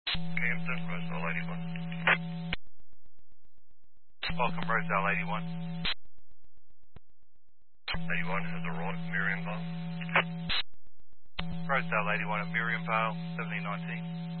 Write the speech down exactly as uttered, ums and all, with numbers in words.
Campton, Rosedale eighty-one. Welcome, Rosedale eighty-one. eighty-one has arrived, Miriam Vale. Rosedale eighty-one at Miriam Vale, seventeen nineteen.